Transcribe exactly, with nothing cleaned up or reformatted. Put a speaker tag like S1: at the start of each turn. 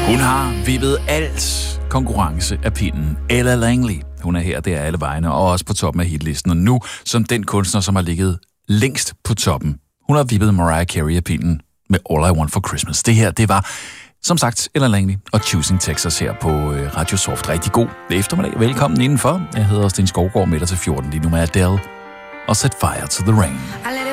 S1: Hun har vippet alt konkurrence af pinden. Ella Langley. Hun er her, det er alle vegne, og også på toppen af hitlisten. Og nu som den kunstner, som har ligget længst på toppen. Hun har vippet Mariah Carey af pinden med All I Want for Christmas. Det her, det var, som sagt, Ella Langley og Choosing Texas her på Radio Soft. Rigtig god eftermiddag. Velkommen indenfor. Jeg hedder Sten Skovgaard med dig til fjorten lige nu med Adele og Set Fire to the Rain.